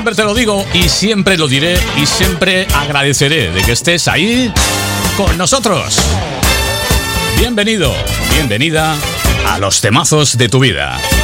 Siempre te lo digo y siempre lo diré y siempre agradeceré de que estés ahí con nosotros. Bienvenido, bienvenida a los temazos de tu vida.